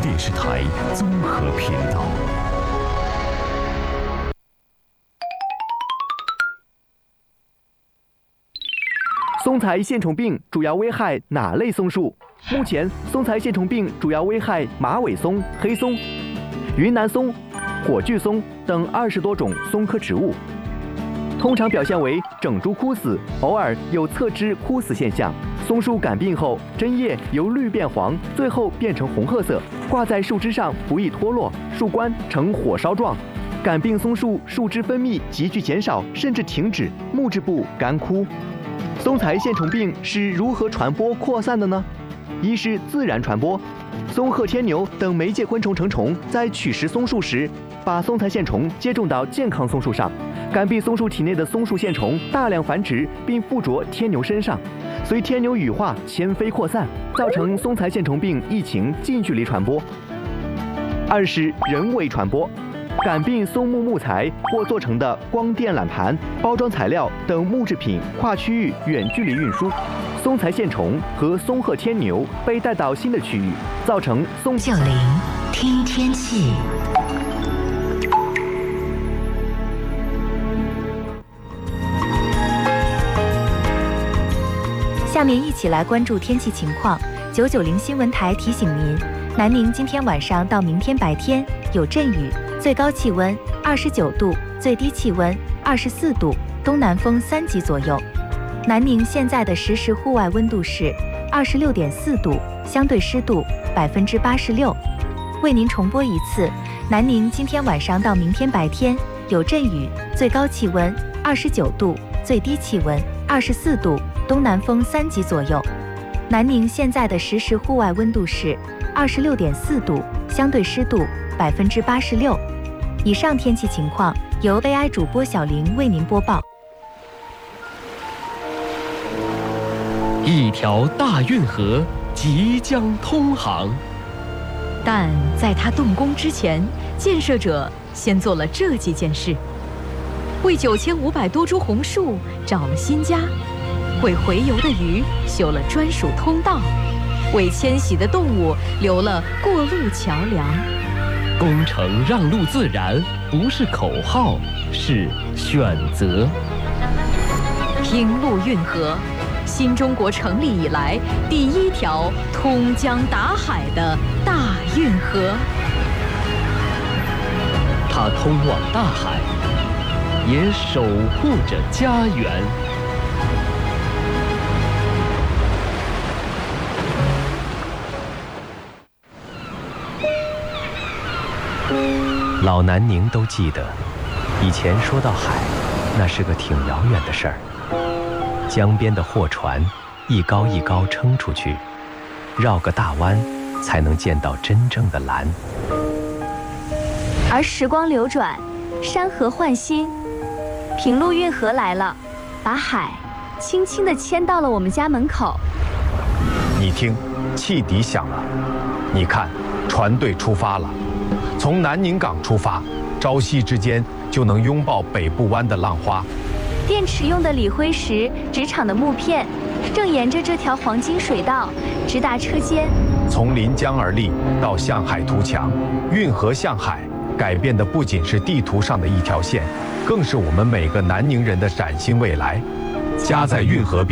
电视台综合频道。 松材线虫病主要危害哪类松树？目前，松材线虫病主要危害马尾松、黑松、云南松、火炬松等20多种松科植物。通常表现为整株枯死，偶尔有侧枝枯死现象。松树感病后，针叶由绿变黄，最后变成红褐色，挂在树枝上不易脱落，树冠呈火烧状。感病松树树枝分泌急剧减少，甚至停止，木质部干枯。松材线虫病是如何传播扩散的呢？一是自然传播，松鹤天牛等媒介昆虫成虫在取食松树时，把松材线虫接种到健康松树上，感病松树体内的松树线虫大量繁殖，并附着天牛身上，随天牛羽化迁飞扩散，造成松材线虫病疫情近距离传播。二是人为传播，感病松木木材或做成的光电缆盘、包装材料等木制品跨区域远距离运输，松材线虫和松鹤天牛被带到新的区域，造成松 90听天气。下面一起来关注天气情况。990新闻台提醒您，南宁今天晚上到明天白天有阵雨，最高气温29度，最低气温24度，东南风3级左右。南宁现在的实时户外温度是26.4度，相对湿度86%。为您重播一次，南宁今天晚上到明天白天有阵雨，最高气温29度，最低气温24度，东南风3级左右。南宁现在的实时户外温度是26.4度，相对湿度86%。以上天气情况由 AI 主播小林为您播报。 一条大运河即将通航， 但在它动工之前，建设者先做了这几件事：为9500多株红树找了新家，为洄游的鱼修了专属通道，为迁徙的动物留了过路桥梁。 工程让路自然，不是口号，是选择。 平陆运河，新中国成立以来第1条通江达海的大运河。 它通往大海，也守护着家园。 老南宁都记得，以前说到海，那是个挺遥远的事儿。江边的货船一高一高撑出去，绕个大弯才能见到真正的蓝。 而时光流转，山河换新，平陆运河来了，把海轻轻地牵到了我们家门口。 你听，汽笛响了，你看，船队出发了。从南宁港出发，朝夕之间就能拥抱北部湾的浪花。 电池用的锂辉石纸厂的木片，正沿着这条黄金水道直达车间。 从临江而立到向海图强，运河向海改变的不仅是地图上的一条线，更是我们每个南宁人的崭新未来。家在运河边。